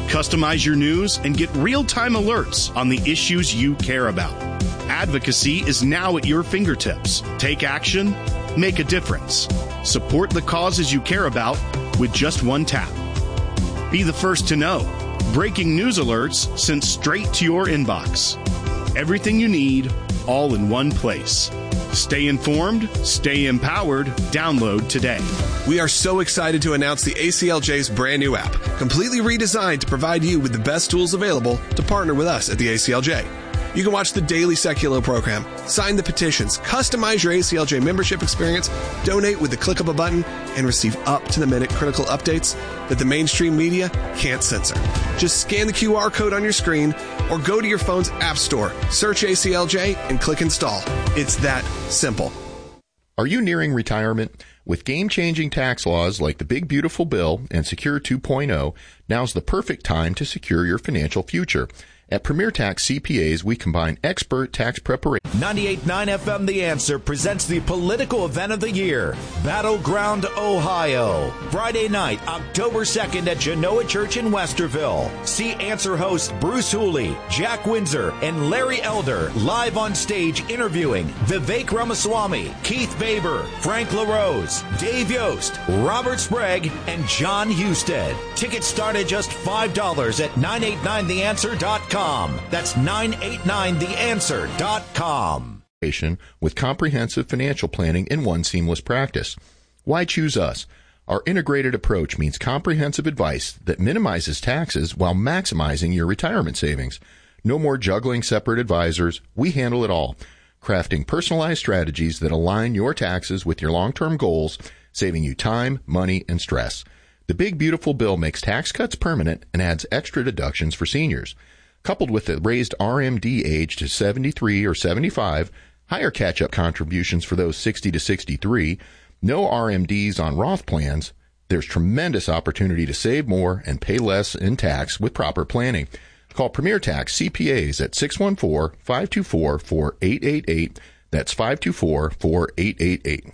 Customize your news and get real-time alerts on the issues you care about. Advocacy is now at your fingertips. Take action, make a difference. Support the causes you care about with just one tap. Be the first to know. Breaking news alerts sent straight to your inbox. Everything you need, all in one place. Stay informed, stay empowered. Download today. We are so excited to announce the ACLJ's brand new app, completely redesigned to provide you with the best tools available to partner with us at the ACLJ. You can watch the daily Seculo program, sign the petitions, customize your ACLJ membership experience, donate with the click of a button, and receive up-to-the-minute critical updates that the mainstream media can't censor. Just scan the QR code on your screen or go to your phone's app store, search ACLJ, and click install. It's that simple. Are you nearing retirement? With game-changing tax laws like the Big Beautiful Bill and Secure 2.0, now's the perfect time to secure your financial future. At Premier Tax CPAs, we combine expert tax preparation. 98.9 FM The Answer presents the political event of the year, Battleground, Ohio. Friday night, October 2nd at Genoa Church in Westerville. See Answer hosts Bruce Hooley, Jack Windsor, and Larry Elder live on stage interviewing Vivek Ramaswamy, Keith Baber, Frank LaRose, Dave Yost, Robert Sprague, and John Husted. Tickets start at just $5 at 989theanswer.com. That's 989theanswer.com. With comprehensive financial planning in one seamless practice. Why choose us? Our integrated approach means comprehensive advice that minimizes taxes while maximizing your retirement savings. No more juggling separate advisors. We handle it all, crafting personalized strategies that align your taxes with your long-term goals, saving you time, money, and stress. The Big Beautiful Bill makes tax cuts permanent and adds extra deductions for seniors. Coupled with the raised RMD age to 73 or 75, higher catch-up contributions for those 60 to 63, no RMDs on Roth plans, there's tremendous opportunity to save more and pay less in tax with proper planning. Call Premier Tax CPAs at 614-524-4888. That's 524-4888.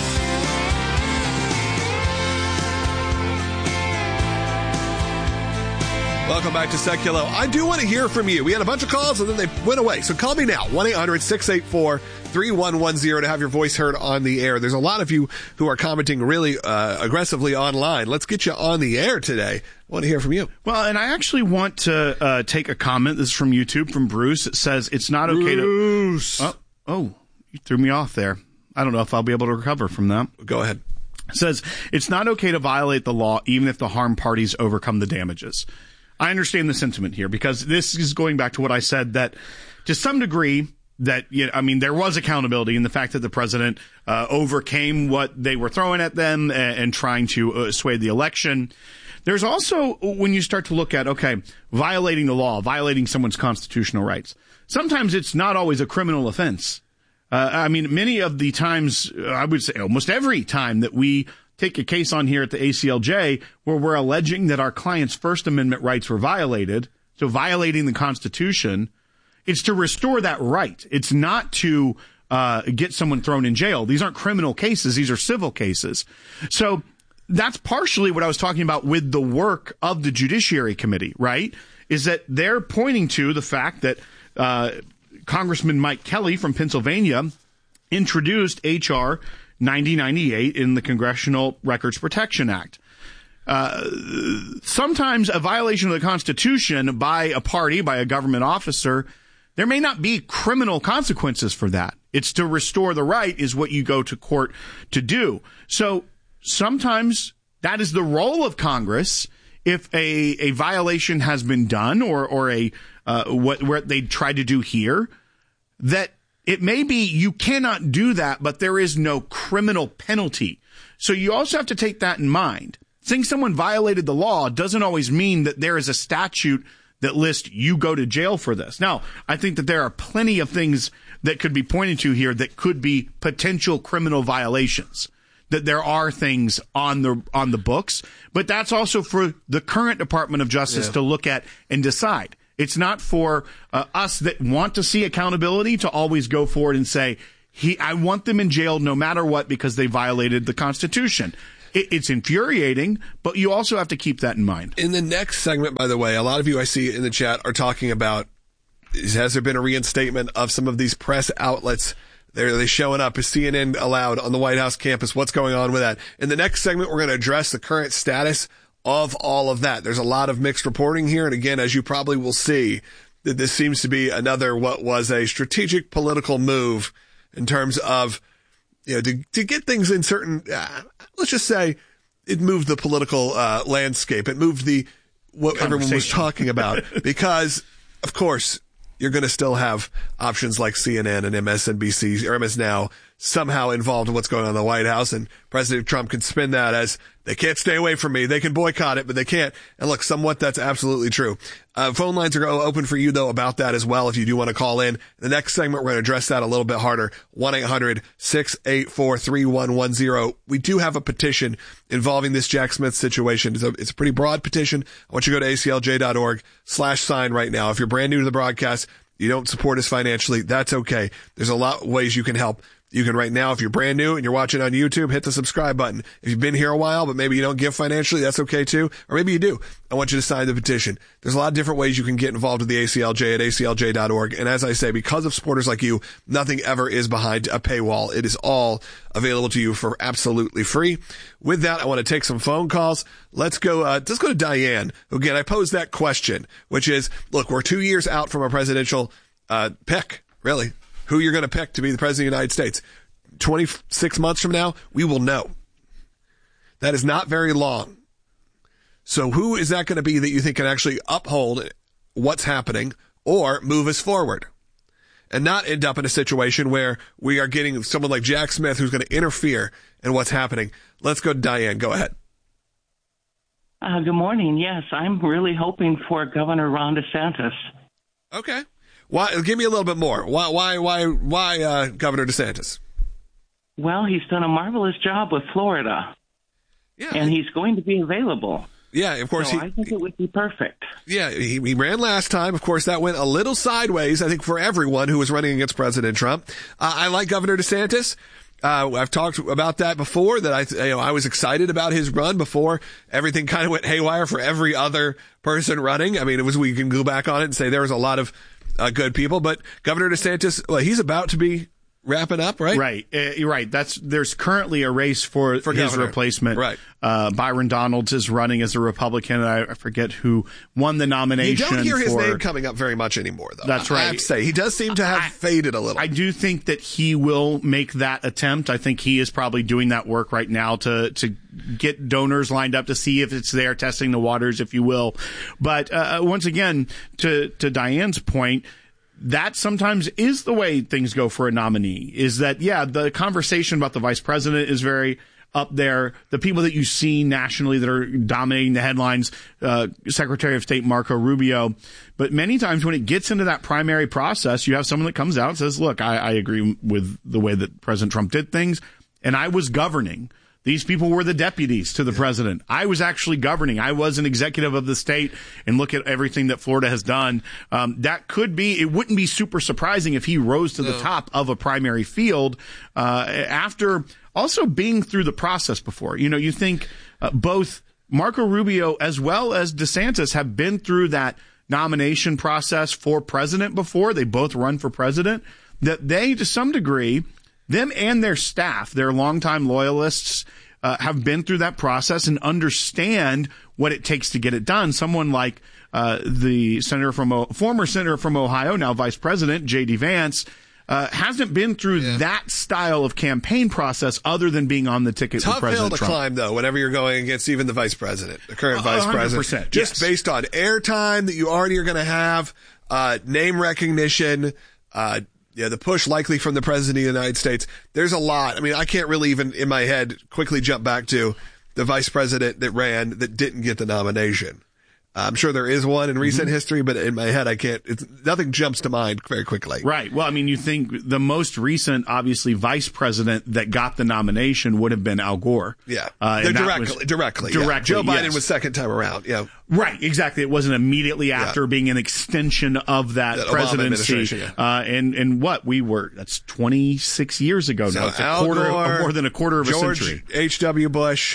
Welcome back to Seculo. I do want to hear from you. We had a bunch of calls and then they went away. So call me now, 1-800-684-3110 to have your voice heard on the air. There's a lot of you who are commenting really aggressively online. Let's get you on the air today. I want to hear from you. Well, and I actually want to take a comment. This is from YouTube, from Bruce. It says, it's not okay Bruce. Oh, you threw me off there. I don't know if I'll be able to recover from that. Go ahead. It says, it's not okay to violate the law even if the harmed parties overcome the damages. I understand the sentiment here because this is going back to what I said, that to some degree that, there was accountability in the fact that the president overcame what they were throwing at them and trying to sway the election. There's also, when you start to look at, violating the law, violating someone's constitutional rights, sometimes it's not always a criminal offense. Many of the times, I would say almost every time that we take a case on here at the ACLJ where we're alleging that our client's First Amendment rights were violated, so violating the Constitution, it's to restore that right. It's not to get someone thrown in jail. These aren't criminal cases. These are civil cases. So that's partially what I was talking about with the work of the Judiciary Committee, right, is that they're pointing to the fact that Congressman Mike Kelly from Pennsylvania introduced H.R. 9098 in the Congressional Records Protection Act. Sometimes a violation of the Constitution by a party, by a government officer, there may not be criminal consequences for that. It's to restore the right is what you go to court to do. So sometimes that is the role of Congress if a violation has been done or what they tried to do here, that it may be you cannot do that, but there is no criminal penalty. So you also have to take that in mind. Saying someone violated the law doesn't always mean that there is a statute that lists you go to jail for this. Now, I think that there are plenty of things that could be pointed to here that could be potential criminal violations, that there are things on the books, but that's also for the current Department of Justice to look at and decide. It's not for us that want to see accountability to always go forward and say, I want them in jail no matter what because they violated the Constitution. It's infuriating, but you also have to keep that in mind. In the next segment, by the way, a lot of you I see in the chat are talking about, has there been a reinstatement of some of these press outlets? Are they showing up? Is CNN allowed on the White House campus? What's going on with that? In the next segment, we're going to address the current status of all of that. There's a lot of mixed reporting here. And again, as you probably will see, that this seems to be another what was a strategic political move in terms of, to get things in certain, let's just say it moved the political landscape. It moved what everyone was talking about because, of course, you're going to still have options like CNN and MSNBC or MS Now somehow involved in what's going on in the White House. And President Trump can spin that as they can't stay away from me. They can boycott it, but they can't. And look, somewhat that's absolutely true. Phone lines are open for you, though, about that as well. If you do want to call in the next segment, we're going to address that a little bit harder. 1-800-684-3110. We do have a petition involving this Jack Smith situation. It's a pretty broad petition. I want you to go to aclj.org/sign right now. If you're brand new to the broadcast, you don't support us financially, that's okay. There's a lot of ways you can help. You can right now, if you're brand new and you're watching on YouTube, hit the subscribe button. If you've been here a while, but maybe you don't give financially, that's okay too. Or maybe you do. I want you to sign the petition. There's a lot of different ways you can get involved with the ACLJ at aclj.org. And as I say, because of supporters like you, nothing ever is behind a paywall. It is all available to you for absolutely free. With that, I want to take some phone calls. Let's go to Diane. Again, I posed that question, which is, look, we're 2 years out from a presidential pick, really. Who you're going to pick to be the president of the United States. 26 months from now, we will know. That is not very long. So who is that going to be that you think can actually uphold what's happening or move us forward? And not end up in a situation where we are getting someone like Jack Smith who's going to interfere in what's happening. Let's go to Diane. Go ahead. Good morning. Yes, I'm really hoping for Governor Ron DeSantis. Okay. Why? Give me a little bit more. Why Governor DeSantis? Well, he's done a marvelous job with Florida. Yeah. And he's going to be available. Yeah, of course. So I think it would be perfect. Yeah, he ran last time. Of course, that went a little sideways, I think, for everyone who was running against President Trump. I like Governor DeSantis. I've talked about that before, that I was excited about his run before everything kind of went haywire for every other person running. I mean, we can go back on it and say there was a lot of good people, but Governor DeSantis, well, he's about to be wrapping up, right? Right. You're right. There's currently a race for his governor. replacement. Right. Byron Donalds is running as a Republican. I forget who won the nomination. You don't hear his name coming up very much anymore, though. That's right. I have to say, he does seem to have faded a little. I do think that he will make that attempt. I think he is probably doing that work right now to get donors lined up to see if it's there, testing the waters, if you will. But once again, to Diane's point, that sometimes is the way things go for a nominee, is that, yeah, the conversation about the vice president is very up there. The people that you see nationally that are dominating the headlines, Secretary of State Marco Rubio. But many times when it gets into that primary process, you have someone that comes out and says, look, I agree with the way that President Trump did things, and I was governing. These people were the deputies to the president. I was actually governing. I was an executive of the state, and look at everything that Florida has done. That could be, it wouldn't be super surprising if he rose to the top of a primary field after also being through the process before. You think both Marco Rubio as well as DeSantis have been through that nomination process for president before. They both run for president. That they, to some degree, them and their staff, their longtime loyalists, have been through that process and understand what it takes to get it done. Someone like the former senator from Ohio, now vice president, J.D. Vance, hasn't been through that style of campaign process other than being on the ticket with President Trump. Tough hill to climb, though, whenever you're going against even the vice president, the current vice 100%, president. Just based on airtime that you already are going to have, name recognition, the push likely from the president of the United States. There's a lot. I mean, I can't really even in my head quickly jump back to the vice president that ran that didn't get the nomination. I'm sure there is one in recent history, but in my head, I can't. Nothing jumps to mind very quickly. Right. Well, I mean, you think the most recent, obviously, vice president that got the nomination would have been Al Gore. Yeah. Directly. Yeah. Joe Biden was second time around. Yeah. Right. Exactly. It wasn't immediately after being an extension of that presidency. And what that's 26 years ago now. It's more than a quarter of a century. H.W. Bush.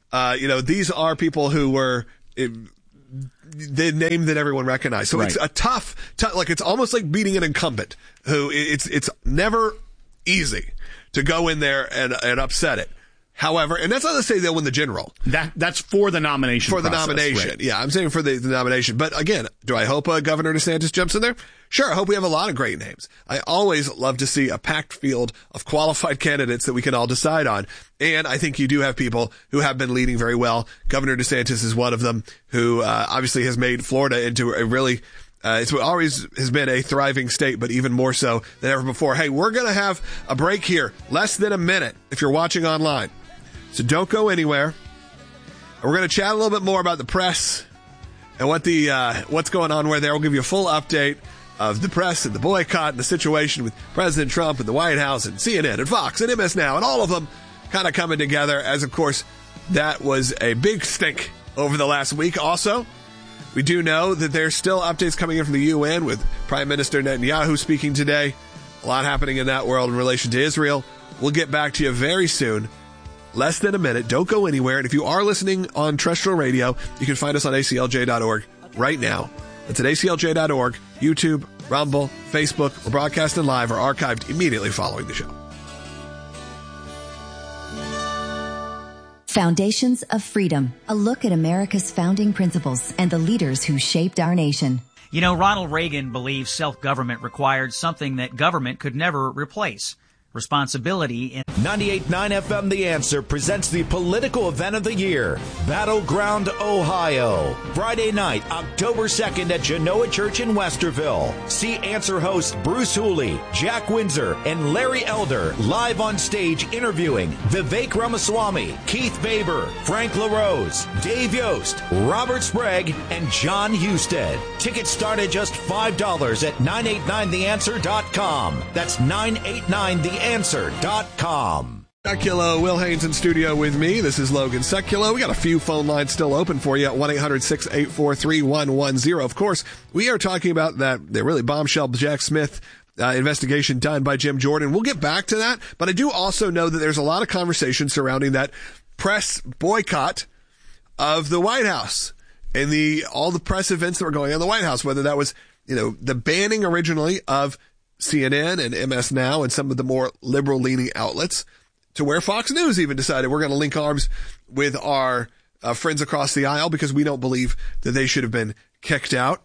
These are people who were the name that everyone recognized. So It's a tough, like it's almost like beating an incumbent who it's never easy to go in there and upset it. However, and that's not to say they'll win the general. That's for the nomination. For the nomination. Right. Yeah, I'm saying for the nomination. But again, do I hope Governor DeSantis jumps in there? Sure, I hope we have a lot of great names. I always love to see a packed field of qualified candidates that we can all decide on. And I think you do have people who have been leading very well. Governor DeSantis is one of them who obviously has made Florida into a really it's always has been a thriving state, but even more so than ever before. Hey, we're going to have a break here, less than a minute if you're watching online. So don't go anywhere. We're going to chat a little bit more about the press and what's going on where there. We'll give you a full update of the press and the boycott and the situation with President Trump and the White House and CNN and Fox and MS Now and all of them kind of coming together as, of course, that was a big stink over the last week. Also, we do know that there's still updates coming in from the UN with Prime Minister Netanyahu speaking today. A lot happening in that world in relation to Israel. We'll get back to you very soon. Less than a minute. Don't go anywhere. And if you are listening on terrestrial radio, you can find us on aclj.org right now. That's at aclj.org, YouTube, Rumble, Facebook. We're broadcasting live or archived immediately following the show. Foundations of Freedom, a look at America's founding principles and the leaders who shaped our nation. You know, Ronald Reagan believed self-government required something that government could never replace. Responsibility in 98.9 FM The Answer presents the political event of the year, Battleground, Ohio. Friday night, October 2nd at Genoa Church in Westerville. See Answer hosts Bruce Hooley, Jack Windsor, and Larry Elder live on stage interviewing Vivek Ramaswamy, Keith Baber, Frank LaRose, Dave Yost, Robert Sprague, and John Husted. Tickets start at just $5 at 989theanswer.com. That's 989theanswer.com. Seculo, Will Haynes in studio with me. This is Logan Seculo. We got a few phone lines still open for you at 1-800-684-3110. Of course, we are talking about the really bombshell Jack Smith investigation done by Jim Jordan. We'll get back to that, but I do also know that there's a lot of conversation surrounding that press boycott of the White House and all the press events that were going on in the White House, whether that was, the banning originally of CNN and MS Now and some of the more liberal-leaning outlets, to where Fox News even decided we're going to link arms with our friends across the aisle because we don't believe that they should have been kicked out.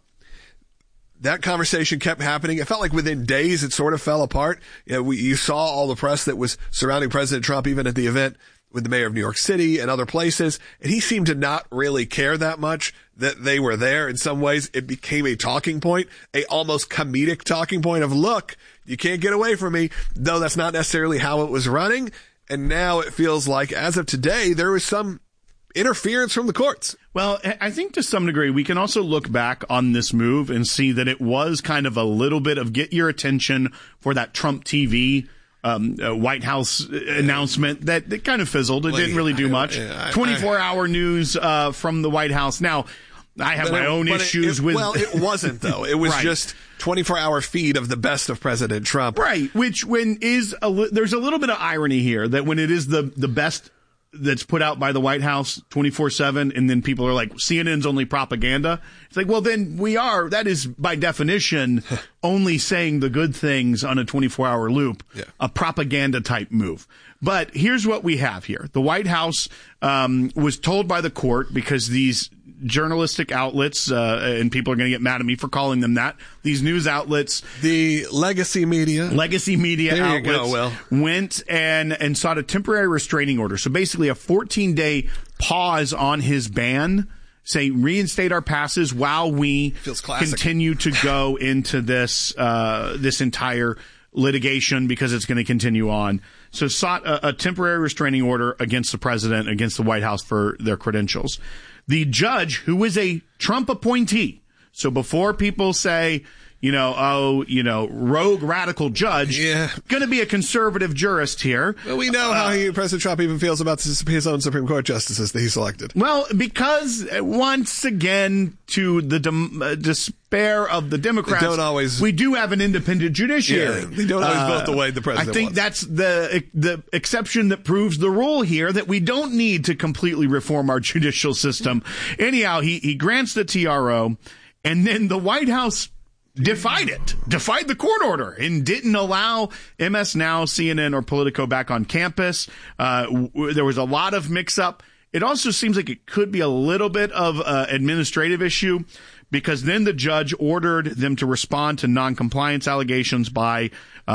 That conversation kept happening. It felt like within days it sort of fell apart. You saw all the press that was surrounding President Trump, even at the event with the mayor of New York City and other places, and he seemed to not really care that much that they were there. In some ways, it became a talking point, a almost comedic talking point of, look, you can't get away from me, though that's not necessarily how it was running. And now it feels like, as of today, there was some interference from the courts. Well, I think to some degree, we can also look back on this move and see that it was kind of a little bit of get your attention for that Trump TV White House announcement that kind of fizzled. It didn't really do much. 24-hour news from the White House. Now, I have my own issues with... Well, it wasn't, though. It was right. Just 24-hour feed of the best of President Trump. Right, which there's a little bit of irony here that when it is the best that's put out by the White House 24/7, and then people are like, CNN's only propaganda. It's like, well, then that is by definition only saying the good things on a 24-hour loop, a propaganda type move. But here's what we have here. The White House was told by the court, because these journalistic outlets, and people are going to get mad at me for calling them that, these news outlets, the legacy media outlets, went and sought a temporary restraining order. So basically a 14-day pause on his ban, say reinstate our passes while we continue to go into this entire litigation, because it's going to continue on. So sought a temporary restraining order against the president, against the White House for their credentials. The judge, who is a Trump appointee, so before people say, rogue radical judge. Yeah. Going to be a conservative jurist here. Well, we know how President Trump even feels about his own Supreme Court justices that he selected. Well, because once again, to the despair of the Democrats, we do have an independent judiciary. Yeah, they don't always vote the way the president I think wants. that's the exception that proves the rule here, that we don't need to completely reform our judicial system. Anyhow, he grants the TRO, and then the White House defied the court order, and didn't allow MS Now, CNN, or Politico back on campus. There was a lot of mix-up. It also seems like it could be a little bit of an administrative issue, because then the judge ordered them to respond to noncompliance allegations by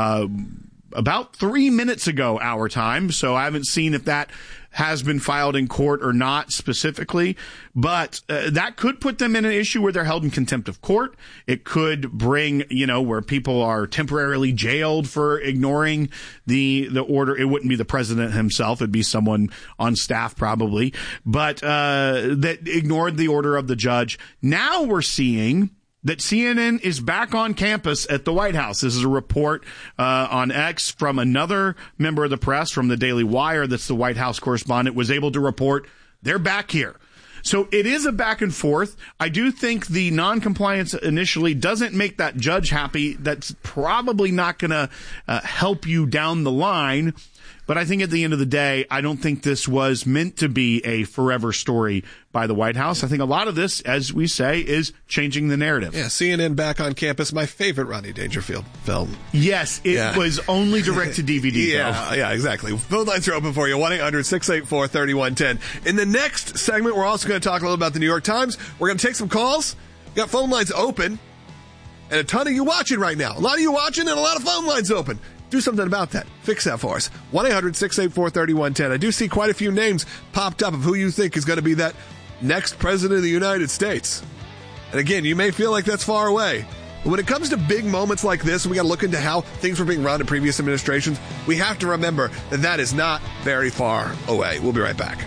about 3 minutes ago, our time. So I haven't seen if that has been filed in court or not specifically, but that could put them in an issue where they're held in contempt of court. It could bring, where people are temporarily jailed for ignoring the order. It wouldn't be the president himself. It'd be someone on staff probably, but that ignored the order of the judge. Now we're seeing that CNN is back on campus at the White House. This is a report on X from another member of the press from the Daily Wire. That's the White House correspondent, was able to report they're back here. So it is a back and forth. I do think the noncompliance initially doesn't make that judge happy. That's probably not going to help you down the line. But I think at the end of the day, I don't think this was meant to be a forever story by the White House. I think a lot of this, as we say, is changing the narrative. Yeah, CNN back on campus, my favorite Rodney Dangerfield film. Yes, it was only direct to DVD. Yeah, exactly. Phone lines are open for you, 1-800-684-3110. In the next segment, we're also going to talk a little about the New York Times. We're going to take some calls. We've got phone lines open, and a ton of you watching right now. A lot of you watching and a lot of phone lines open. Do something about that. Fix that for us. 1-800-684-3110. I do see quite a few names popped up of who you think is going to be that next president of the United States. And again, you may feel like that's far away. But when it comes to big moments like this, we got to look into how things were being run in previous administrations. We have to remember that is not very far away. We'll be right back.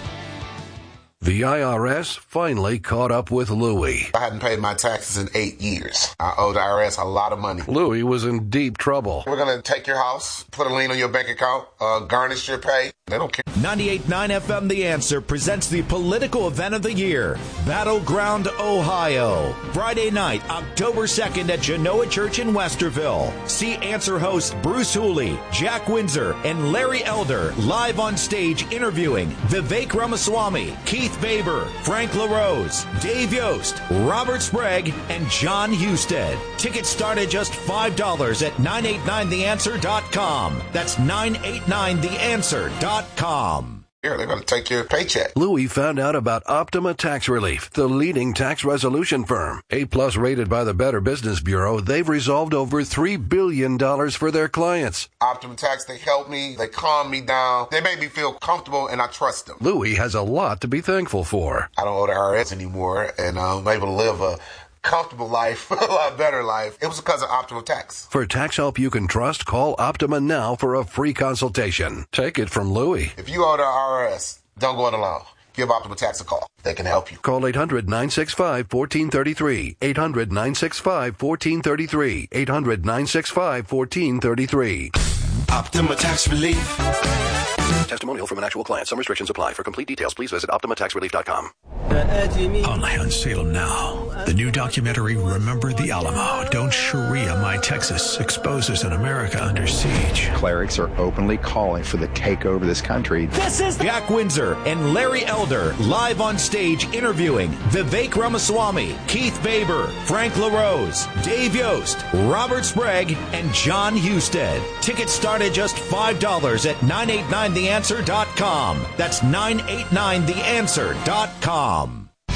The IRS finally caught up with Louie. I hadn't paid my taxes in 8 years. I owe the IRS a lot of money. Louie was in deep trouble. We're going to take your house, put a lien on your bank account, garnish your pay. They don't care. 98.9 FM The Answer presents the political event of the year, Battleground, Ohio. Friday night, October 2nd at Genoa Church in Westerville. See Answer hosts Bruce Hooley, Jack Windsor, and Larry Elder live on stage interviewing Vivek Ramaswamy, Keith Baber, Frank LaRose, Dave Yost, Robert Sprague, and John Husted. Tickets start at just $5 at 989theanswer.com. That's 989theanswer.com. Here, they're going to take your paycheck. Louie found out about Optima Tax Relief, the leading tax resolution firm. A-plus rated by the Better Business Bureau, they've resolved over $3 billion for their clients. Optima Tax, they help me, they calm me down, they make me feel comfortable, and I trust them. Louie has a lot to be thankful for. I don't owe the IRS anymore, and I'm able to live a comfortable life, a lot better life. It was because of Optima Tax. For tax help you can trust, call Optima now for a free consultation. Take it from Louie. If you owe the IRS, don't go it alone. Give Optima Tax a call. They can help you. Call 800-965-1433. 800-965-1433. 800-965-1433. Optima Tax Relief. Testimonial from an actual client. Some restrictions apply. For complete details, please visit OptimaTaxRelief.com. Only on Salem Now. The new documentary, Remember the Alamo. Don't Sharia My Texas, exposes an America under siege. Clerics are openly calling for the takeover of this country. This is Jack Windsor and Larry Elder live on stage interviewing Vivek Ramaswamy, Keith Baber, Frank LaRose, Dave Yost, Robert Sprague, and John Husted. Tickets start at just $5 at 989theanswer.com. That's 989theanswer.com.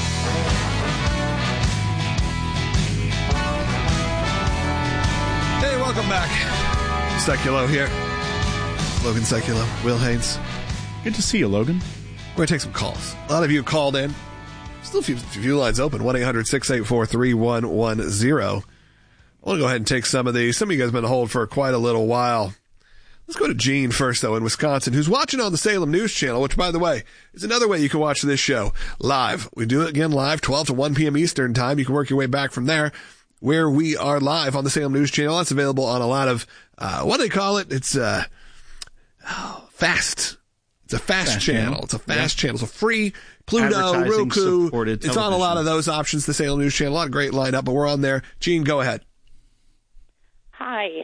Hey, welcome back. Seculo here. Logan Seculo, Will Haynes. Good to see you, Logan. We're going to take some calls. A lot of you called in. Still a few lines open. 1-800-684-3110. I want to go ahead and take some of these. Some of you guys have been on hold for quite a little while. Let's go to Gene first, though, in Wisconsin, who's watching on the Salem News Channel, which, by the way, is another way you can watch this show live. We do it again live, 12 to 1 p.m. Eastern Time. You can work your way back from there. where we are live on the Salem News Channel. That's available on a lot of, what do they call it? It's fast. It's a fast channel. It's a fast channel. So free, Pluto, Roku. It's on a lot of those options, the Salem News Channel. A lot of great lineup, but we're on there. Jean, go ahead. Hi.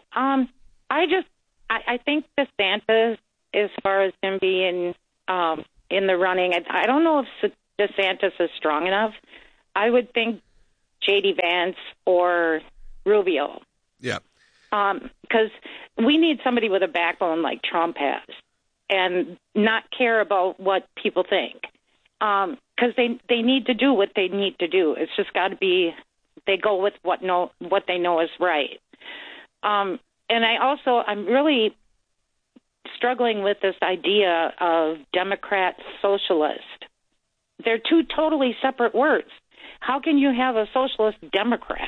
I think DeSantis, as far as him being in the running, I don't know if DeSantis is strong enough. I would think J.D. Vance or Rubio. Yeah. Because we need somebody with a backbone like Trump has and not care about what people think. Because they need to do what they need to do. It's just got to be, they go with what they know is right. And I'm really struggling with this idea of Democrat socialist. They're two totally separate words. How can you have a socialist Democrat?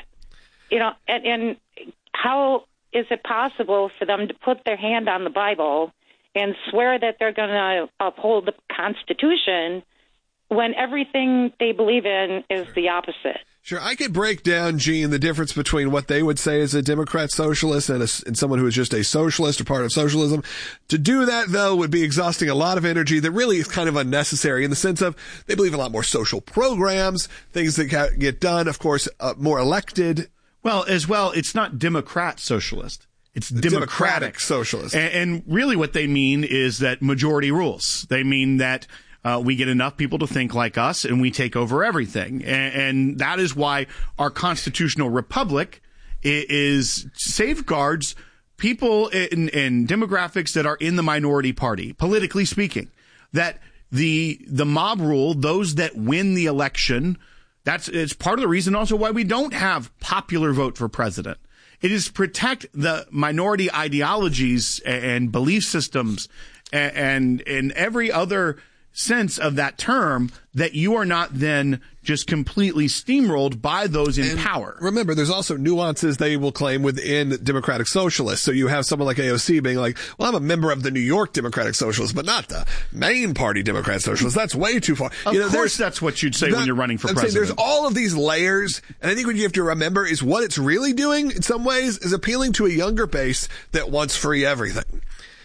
And how is it possible for them to put their hand on the Bible and swear that they're going to uphold the Constitution when everything they believe in is the opposite? Sure, I could break down, Gene, the difference between what they would say is a Democrat socialist and someone who is just a socialist or part of socialism. To do that, though, would be exhausting a lot of energy that really is kind of unnecessary in the sense of they believe in a lot more social programs, things that get done, of course, more elected. Well, it's not Democrat socialist. It's democratic socialist. And really what they mean is that majority rules. They mean that we get enough people to think like us, and we take over everything. And that is why our constitutional republic is safeguards people in demographics that are in the minority party, politically speaking. That the mob rule, those that win the election, it's part of the reason also why we don't have popular vote for president. It is protect the minority ideologies and belief systems and in every other sense of that term, that you are not then just completely steamrolled by those in power. Remember, there's also nuances they will claim within Democratic Socialists. So you have someone like AOC being like, well, I'm a member of the New York Democratic Socialists, but not the main party Democrat Socialists. That's way too far. Of course, that's what you'd say when you're running for president. There's all of these layers, and I think what you have to remember is what it's really doing, in some ways, is appealing to a younger base that wants free everything.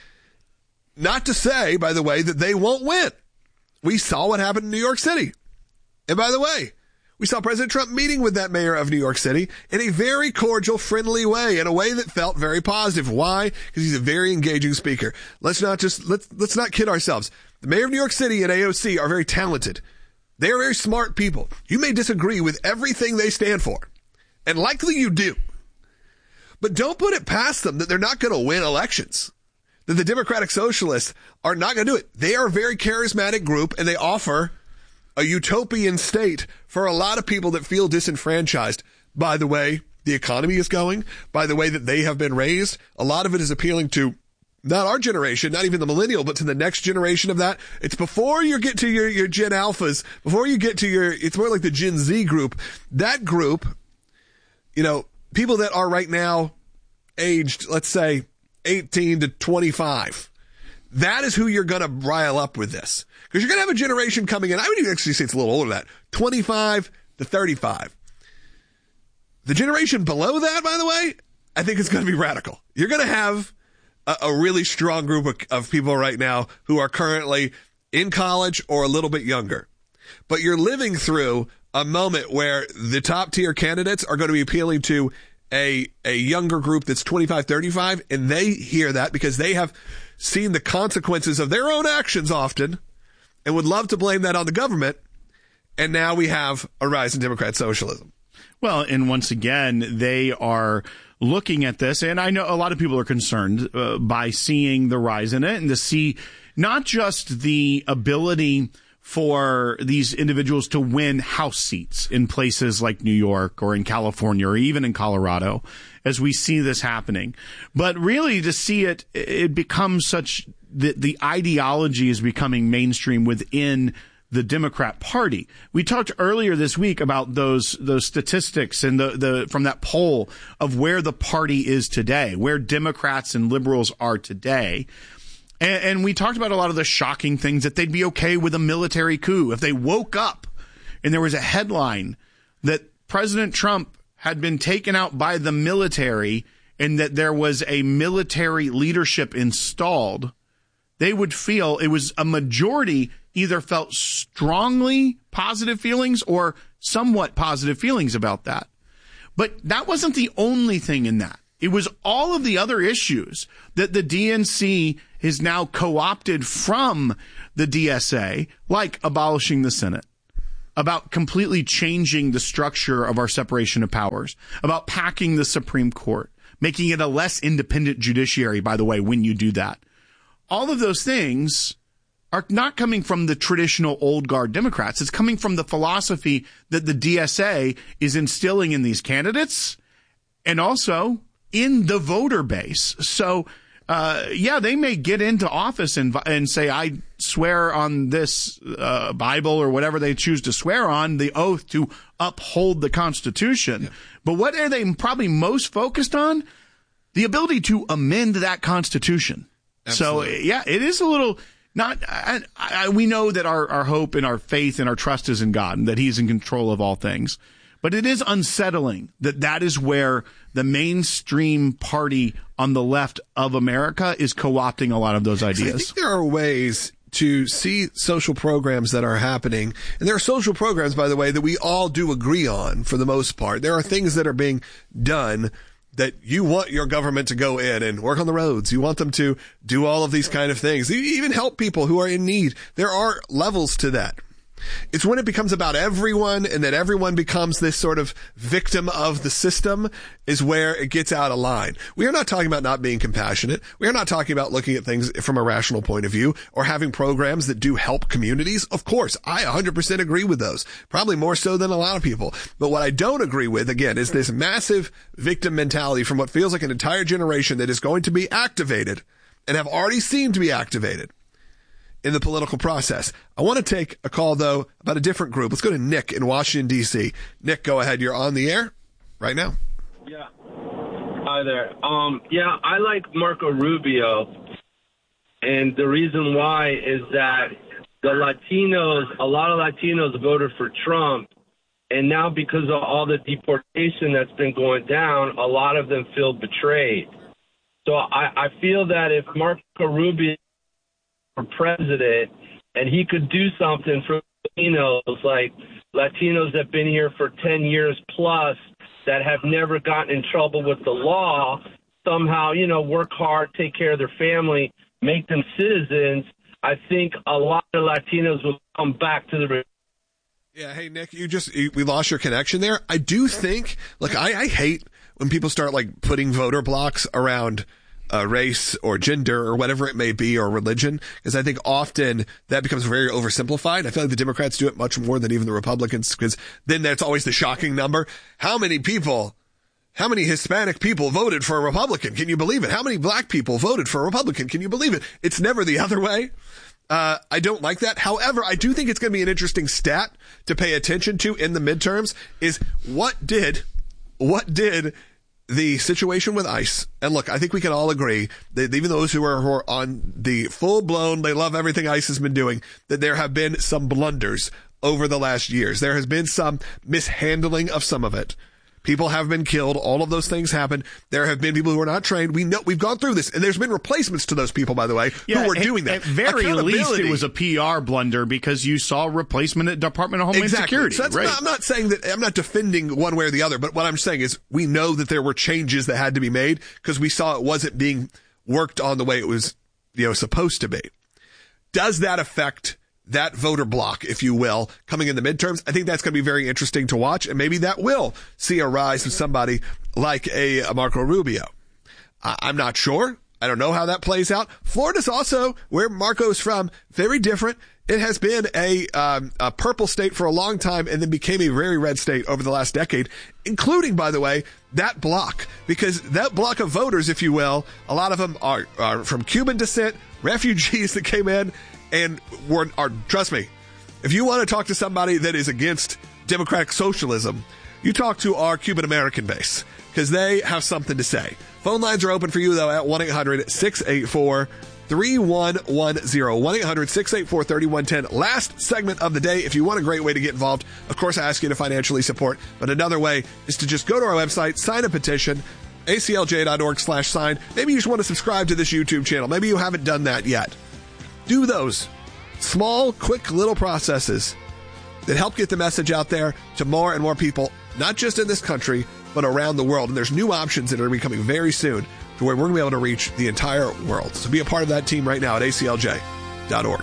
Not to say, by the way, that they won't win. We saw what happened in New York City. And by the way, we saw President Trump meeting with that mayor of New York City in a very cordial, friendly way, in a way that felt very positive. Why? Because he's a very engaging speaker. Let's not kid ourselves. The mayor of New York City and AOC are very talented. They are very smart people. You may disagree with everything they stand for, and likely you do. But don't put it past them that they're not going to win elections. That the Democratic Socialists are not going to do it. They are a very charismatic group, and they offer a utopian state for a lot of people that feel disenfranchised by the way the economy is going, by the way that they have been raised. A lot of it is appealing to not our generation, not even the millennial, but to the next generation of that. It's before you get to your Gen Alphas, before you get to it's more like the Gen Z group. That group, people that are right now aged, let's say, 18 to 25. That is who you're going to rile up with this. Because you're going to have a generation coming in. I would even actually say it's a little older than that. 25 to 35. The generation below that, by the way, I think it's going to be radical. You're going to have a really strong group of people right now who are currently in college or a little bit younger. But you're living through a moment where the top tier candidates are going to be appealing to a younger group that's 25, 35, and they hear that because they have seen the consequences of their own actions often and would love to blame that on the government. And now we have a rise in Democrat socialism. Well, and once again, they are looking at this, and I know a lot of people are concerned by seeing the rise in it and to see not just the ability for these individuals to win House seats in places like New York or in California or even in Colorado as we see this happening, but really to see it becomes such that the ideology is becoming mainstream within the Democrat Party. We talked earlier this week about those statistics and the from that poll of where the party is today, where Democrats and liberals are today. And we talked about a lot of the shocking things, that they'd be okay with a military coup if they woke up and there was a headline that President Trump had been taken out by the military and that there was a military leadership installed, they would feel it was a majority either felt strongly positive feelings or somewhat positive feelings about that. But that wasn't the only thing in that. It was all of the other issues that the DNC is now co-opted from the DSA, like abolishing the Senate, about completely changing the structure of our separation of powers, about packing the Supreme Court, making it a less independent judiciary, by the way, when you do that. All of those things are not coming from the traditional old guard Democrats. It's coming from the philosophy that the DSA is instilling in these candidates and also in the voter base. So, they may get into office and say, I swear on this Bible or whatever they choose to swear on, the oath to uphold the Constitution. Yeah. But what are they probably most focused on? The ability to amend that Constitution. Absolutely. So, it is a little not. We know that our hope and our faith and our trust is in God and that He's in control of all things. But it is unsettling that is where the mainstream party on the left of America is co-opting a lot of those ideas. I think there are ways to see social programs that are happening. And there are social programs, by the way, that we all do agree on for the most part. There are things that are being done that you want your government to go in and work on the roads. You want them to do all of these kind of things. You even help people who are in need. There are levels to that. It's when it becomes about everyone and that everyone becomes this sort of victim of the system is where it gets out of line. We are not talking about not being compassionate. We are not talking about looking at things from a rational point of view or having programs that do help communities. Of course, I 100% agree with those, probably more so than a lot of people. But what I don't agree with, again, is this massive victim mentality from what feels like an entire generation that is going to be activated and have already seemed to be activated in the political process. I want to take a call, though, about a different group. Let's go to Nick in Washington, D.C. Nick, go ahead. You're on the air right now. Yeah. Hi there. I like Marco Rubio. And the reason why is that a lot of Latinos voted for Trump. And now because of all the deportation that's been going down, a lot of them feel betrayed. So I feel that if Marco Rubio president and he could do something for Latinos, like Latinos that have been here for 10 years plus that have never gotten in trouble with the law, somehow, work hard, take care of their family, make them citizens, I think a lot of Latinos will come back to the... Yeah, hey, Nick, we lost your connection there. I do think, I hate when people start, putting voter blocks around race or gender or whatever it may be or religion, because I think often that becomes very oversimplified. I feel like the Democrats do it much more than even the Republicans, because then that's always the shocking number. How many Hispanic people voted for a Republican? Can you believe it? How many black people voted for a Republican? Can you believe it? It's never the other way. I don't like that. However, I do think it's going to be an interesting stat to pay attention to in the midterms is what did the situation with ICE, and look, I think we can all agree that even those who are on the full-blown, they love everything ICE has been doing, that there have been some blunders over the last years. There has been some mishandling of some of it. People have been killed. All of those things happen. There have been people who are not trained. We know we've gone through this, and there's been replacements to those people, by the way, who were doing that. At very least, it was a PR blunder because you saw replacement at Department of Homeland Security. So I'm not saying that I'm not defending one way or the other, but what I'm saying is we know that there were changes that had to be made because we saw it wasn't being worked on the way it was, supposed to be. Does that affect that voter block, if you will, coming in the midterms? I think that's going to be very interesting to watch, and maybe that will see a rise of somebody like a Marco Rubio. I'm not sure. I don't know how that plays out. Florida's also, where Marco's from, very different. It has been a purple state for a long time and then became a very red state over the last decade, including, by the way, that block. Because that block of voters, if you will, a lot of them are from Cuban descent, refugees that came in, and trust me, if you want to talk to somebody that is against democratic socialism, you talk to our Cuban American base, because they have something to say. Phone lines are open for you, though, at 1-800-684-33 1-800-684-3110. Last segment of the day. If you want a great way to get involved, of course, I ask you to financially support. But another way is to just go to our website, sign a petition, aclj.org/sign. Maybe you just want to subscribe to this YouTube channel. Maybe you haven't done that yet. Do those small, quick little processes that help get the message out there to more and more people, not just in this country, but around the world. And there's new options that are coming very soon to where we're going to be able to reach the entire world. So be a part of that team right now at aclj.org.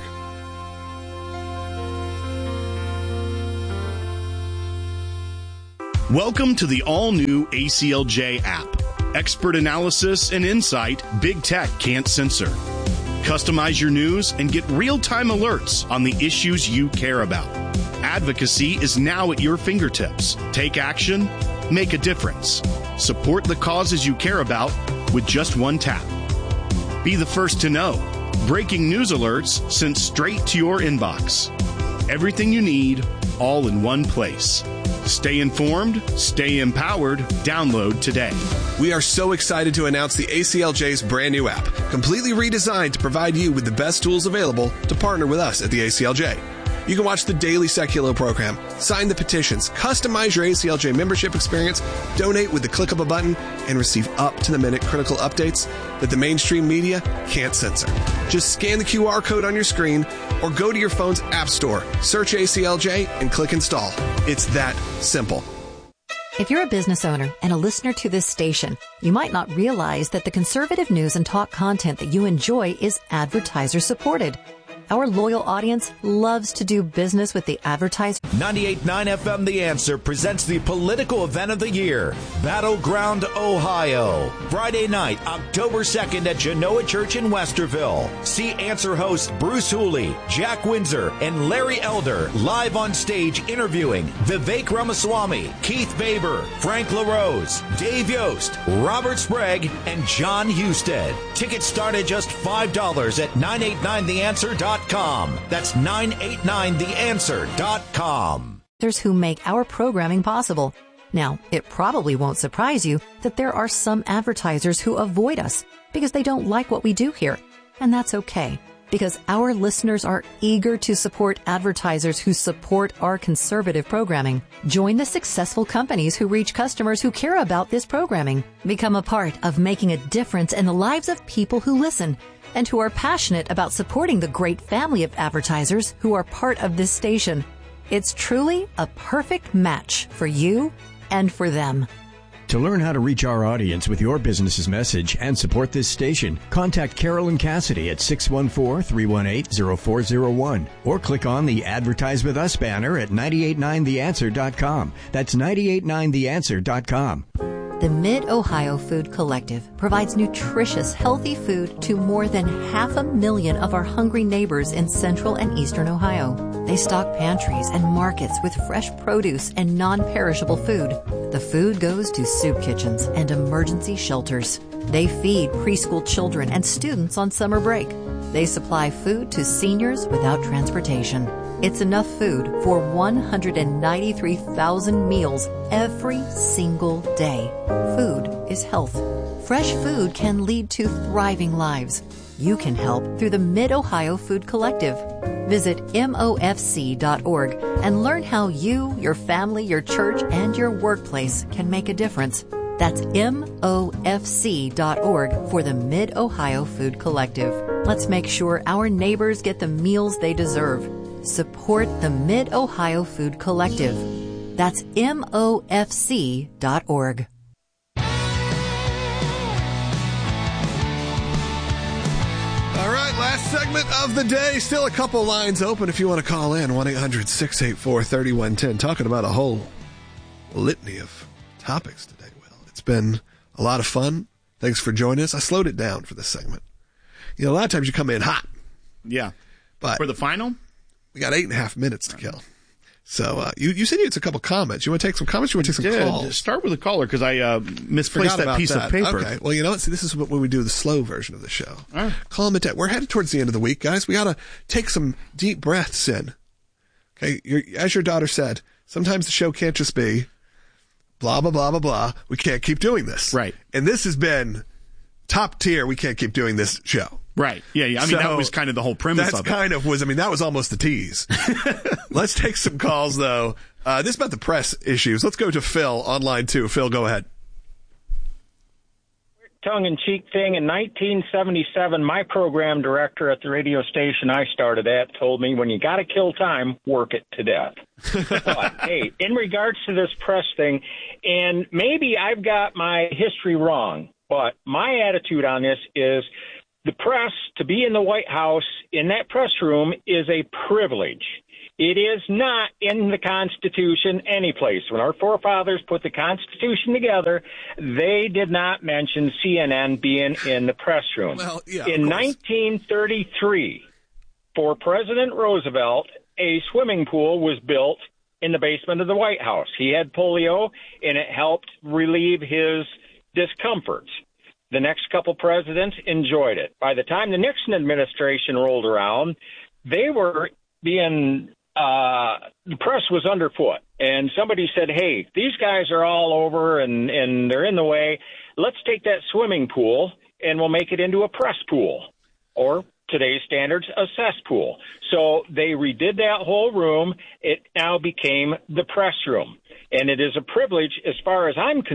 Welcome to the all-new ACLJ app. Expert analysis and insight big tech can't censor. Customize your news and get real-time alerts on the issues you care about. Advocacy is now at your fingertips. Take action, make a difference. Support the causes you care about with just one tap. Be the first to know. Breaking news alerts sent straight to your inbox. Everything you need, all in one place. Stay informed, stay empowered. Download today. We are so excited to announce the ACLJ's brand new app, completely redesigned to provide you with the best tools available to partner with us at the ACLJ. You can watch the daily Seculo program, sign the petitions, customize your ACLJ membership experience, donate with the click of a button, and receive up-to-the-minute critical updates that the mainstream media can't censor. Just scan the QR code on your screen or go to your phone's app store, search ACLJ, and click install. It's that simple. If you're a business owner and a listener to this station, you might not realize that the conservative news and talk content that you enjoy is advertiser supported. Our loyal audience loves to do business with the advertiser. 98.9 FM The Answer presents the political event of the year, Battleground, Ohio. Friday night, October 2nd at Genoa Church in Westerville. See Answer hosts Bruce Hooley, Jack Windsor, and Larry Elder live on stage interviewing Vivek Ramaswamy, Keith Baber, Frank LaRose, Dave Yost, Robert Sprague, and John Husted. Tickets start at just $5 at 989theanswer.com. That's 989theanswer.com. There's who make our programming possible. Now, it probably won't surprise you that there are some advertisers who avoid us because they don't like what we do here. And that's okay, because our listeners are eager to support advertisers who support our conservative programming. Join the successful companies who reach customers who care about this programming. Become a part of making a difference in the lives of people who listen and who are passionate about supporting the great family of advertisers who are part of this station. It's truly a perfect match for you and for them. To learn how to reach our audience with your business's message and support this station, contact Carolyn Cassidy at 614-318-0401 or click on the Advertise With Us banner at 989theanswer.com. That's 989theanswer.com. The Mid-Ohio Food Collective provides nutritious, healthy food to more than 500,000 of our hungry neighbors in central and eastern Ohio. They stock pantries and markets with fresh produce and non-perishable food. The food goes to soup kitchens and emergency shelters. They feed preschool children and students on summer break. They supply food to seniors without transportation. It's enough food for 193,000 meals every single day. Food is health. Fresh food can lead to thriving lives. You can help through the Mid-Ohio Food Collective. Visit MOFC.org and learn how you, your family, your church, and your workplace can make a difference. That's MOFC.org for the Mid-Ohio Food Collective. Let's make sure our neighbors get the meals they deserve. Support the Mid-Ohio Food Collective. That's MOFC.org. All right, last segment of the day. Still a couple lines open if you want to call in. 1-800-684-3110. Talking about a whole litany of topics today, Will. It's been a lot of fun. Thanks for joining us. I slowed it down for this segment. You know, a lot of times you come in hot. Yeah. But for the final? We got 8.5 minutes to kill. So you said you had a couple comments. You want to take some comments? You want to take some calls? Start with a caller because I misplaced that piece of paper. Okay. Well, you know what? See, this is when we do the slow version of the show. All right. Call them at. We're headed towards the end of the week, guys. We got to take some deep breaths in. Okay. As your daughter said, sometimes the show can't just be blah, blah, blah, blah, blah. We can't keep doing this. Right. And this has been top tier. We can't keep doing this show. Right. Yeah. I mean, that was kind of the whole premise of it. That was almost the tease. Let's take some calls, though. This is about the press issues. Let's go to Phil on line 2. Phil, go ahead. Tongue-in-cheek thing. In 1977, my program director at the radio station I started at told me, when you got to kill time, work it to death. But, hey, in regards to this press thing, and maybe I've got my history wrong, but my attitude on this is the press, to be in the White House, in that press room, is a privilege. It is not in the Constitution anyplace. When our forefathers put the Constitution together, they did not mention CNN being in the press room. Well, yeah, in 1933, for President Roosevelt, a swimming pool was built in the basement of the White House. He had polio, and it helped relieve his discomforts. The next couple presidents enjoyed it. By the time the Nixon administration rolled around, they were being the press was underfoot, and somebody said, hey, these guys are all over and they're in the way. Let's take that swimming pool and we'll make it into a press pool, or today's standards, a cesspool. So they redid that whole room. It now became the press room, and it is a privilege as far as I'm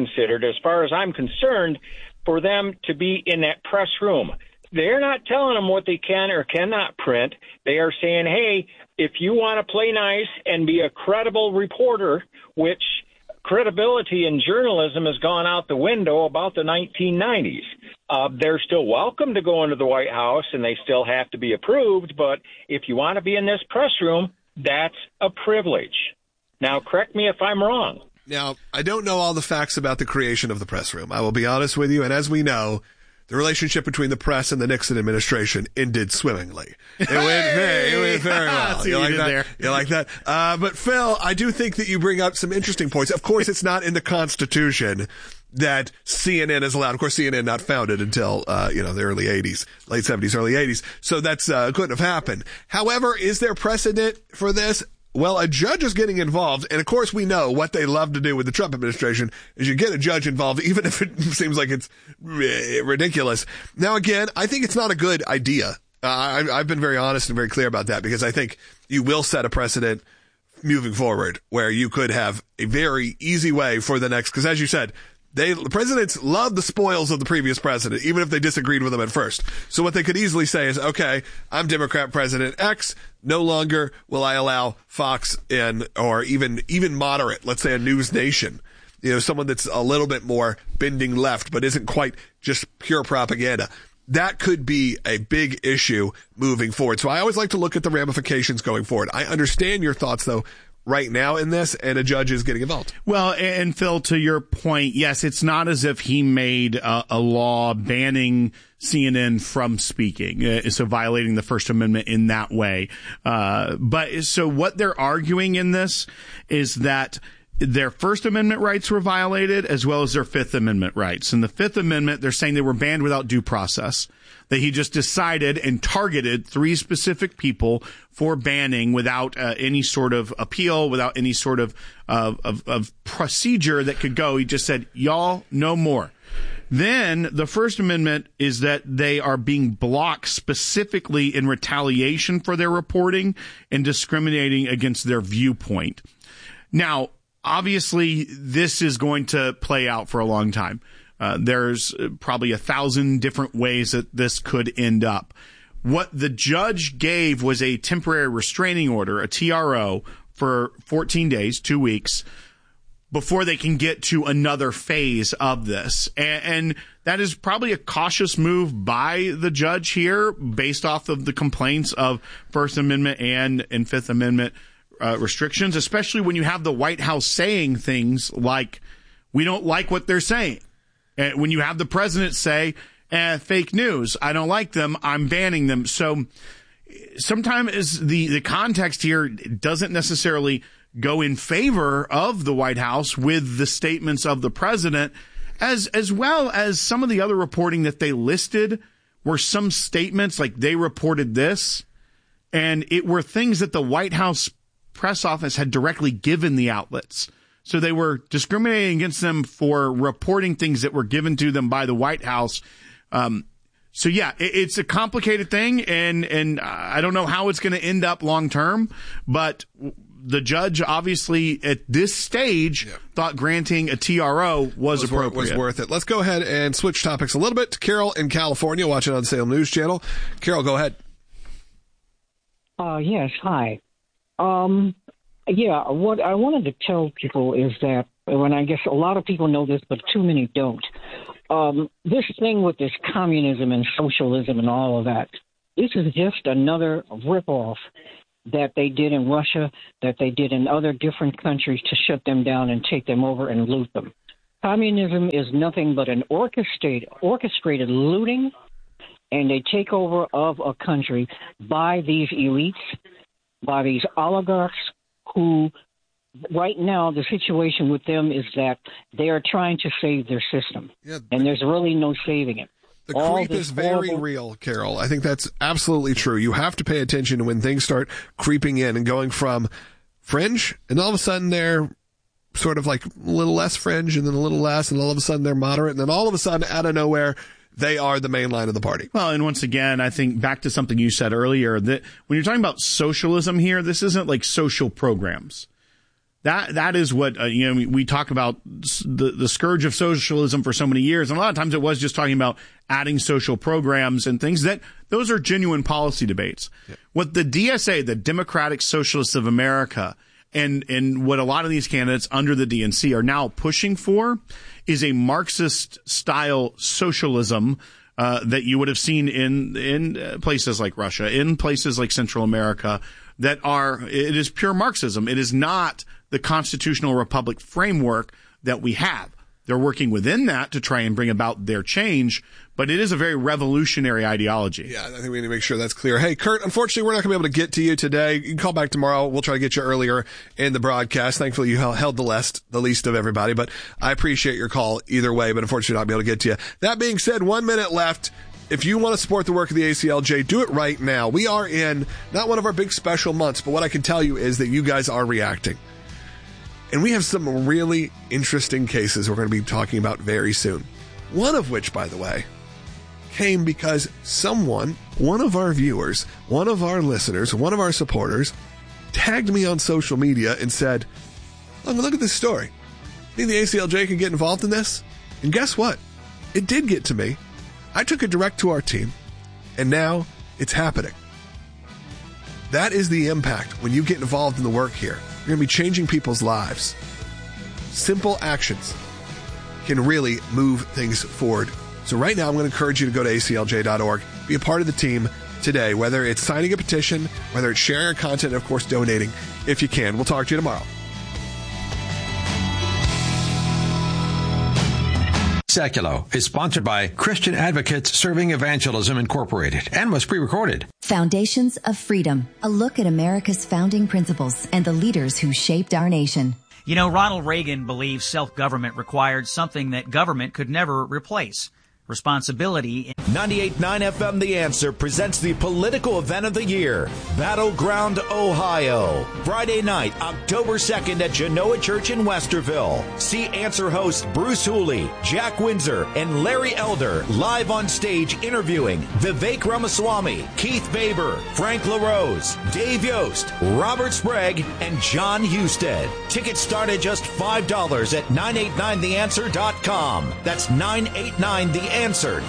concerned, for them to be in that press room. They're not telling them what they can or cannot print. They are saying, hey, if you want to play nice and be a credible reporter, which credibility in journalism has gone out the window about the 1990s. They're still welcome to go into the White House, and they still have to be approved. But if you want to be in this press room, that's a privilege. Now, correct me if I'm wrong. Now, I don't know all the facts about the creation of the press room. I will be honest with you. And as we know, the relationship between the press and the Nixon administration ended swimmingly. It went very well. You like that? You like that? But Phil, I do think that you bring up some interesting points. Of course, it's not in the Constitution that CNN is allowed. Of course, CNN not founded until, the early 80s, late 70s, early 80s. So that's, couldn't have happened. However, is there precedent for this? Well, a judge is getting involved, and of course we know what they love to do with the Trump administration is you get a judge involved, even if it seems like it's ridiculous. Now, again, I think it's not a good idea. I've been very honest and very clear about that, because I think you will set a precedent moving forward where you could have a very easy way for the next, because as you said, the presidents love the spoils of the previous president, even if they disagreed with him at first. So what they could easily say is, okay, I'm Democrat President X. No longer will I allow Fox in, or even moderate, let's say a News Nation, someone that's a little bit more bending left, but isn't quite just pure propaganda. That could be a big issue moving forward. So I always like to look at the ramifications going forward. I understand your thoughts, though, right now in this, and a judge is getting involved. Well, and Phil, to your point, yes, it's not as if he made a law banning CNN from speaking, so violating the First Amendment in that way. But so what they're arguing in this is that their First Amendment rights were violated, as well as their Fifth Amendment rights. In the Fifth Amendment, they're saying they were banned without due process, that he just decided and targeted 3 specific people for banning without any sort of appeal, without any sort of procedure that could go. He just said, y'all, no more. Then the First Amendment is that they are being blocked specifically in retaliation for their reporting and discriminating against their viewpoint. Now, obviously, this is going to play out for a long time. There's probably 1,000 different ways that this could end up. What the judge gave was a temporary restraining order, a TRO, for 14 days, 2 weeks, before they can get to another phase of this. And that is probably a cautious move by the judge here, based off of the complaints of First Amendment and Fifth Amendment restrictions, especially when you have the White House saying things like, we don't like what they're saying. And when you have the president say, fake news, I don't like them, I'm banning them. So sometimes the context here doesn't necessarily go in favor of the White House with the statements of the president, as well as some of the other reporting that they listed were some statements like they reported this, and it were things that the White House press office had directly given the outlets. So they were discriminating against them for reporting things that were given to them by the White House. So yeah, it's a complicated thing, and I don't know how it's going to end up long term, but the judge obviously at this stage thought granting a TRO was appropriate. Was worth it. Let's go ahead and switch topics a little bit to Carol in California, watching on Salem News Channel. Carol, go ahead. Yes, hi. What I wanted to tell people is that, when I guess a lot of people know this, but too many don't, this thing with this communism and socialism and all of that, this is just another ripoff that they did in Russia, that they did in other different countries to shut them down and take them over and loot them. Communism is nothing but an orchestrated looting and a takeover of a country by these elites, by these oligarchs who, right now, the situation with them is that they are trying to save their system, and there's really no saving it. The creep is very real, Carol. I think that's absolutely true. You have to pay attention to when things start creeping in and going from fringe, and all of a sudden they're sort of like a little less fringe, and then a little less, and all of a sudden they're moderate, and then all of a sudden, out of nowhere, they are the main line of the party. Well, and once again, I think back to something you said earlier, that when you're talking about socialism here, this isn't like social programs. That is what, we talk about the scourge of socialism for so many years. And a lot of times it was just talking about adding social programs and things those are genuine policy debates. Yeah. What the DSA, the Democratic Socialists of America, and what a lot of these candidates under the DNC are now pushing for is a Marxist style socialism, that you would have seen in places like Russia, in places like Central America, it is pure Marxism. It is not the constitutional republic framework that we have. They're working within that to try and bring about their change, but it is a very revolutionary ideology. Yeah, I think we need to make sure that's clear. Hey, Kurt, unfortunately, we're not going to be able to get to you today. You can call back tomorrow. We'll try to get you earlier in the broadcast. Thankfully, you held the least of everybody, but I appreciate your call either way, but unfortunately, not be able to get to you. That being said, 1 minute left. If you want to support the work of the ACLJ, do it right now. We are in not one of our big special months, but what I can tell you is that you guys are reacting. And we have some really interesting cases we're going to be talking about very soon. One of which, by the way, came because one of our viewers, one of our listeners, one of our supporters, tagged me on social media and said, look at this story. Think the ACLJ can get involved in this? And guess what? It did get to me. I took it direct to our team, and now it's happening. That is the impact when you get involved in the work here. You're going to be changing people's lives. Simple actions can really move things forward. So right now, I'm going to encourage you to go to aclj.org, be a part of the team today, whether it's signing a petition, whether it's sharing our content, and of course, donating if you can. We'll talk to you tomorrow. Seculo is sponsored by Christian Advocates Serving Evangelism Incorporated and was pre-recorded. Foundations of Freedom, a look at America's founding principles and the leaders who shaped our nation. You know, Ronald Reagan believed self-government required something that government could never replace. Responsibility. 98.9 FM The Answer presents the political event of the year, Battleground, Ohio. Friday night, October 2nd at Genoa Church in Westerville. See Answer hosts Bruce Hooley, Jack Windsor, and Larry Elder live on stage interviewing Vivek Ramaswamy, Keith Baber, Frank LaRose, Dave Yost, Robert Sprague, and John Husted. Tickets start at just $5 at 989theanswer.com. That's 989theanswer.com.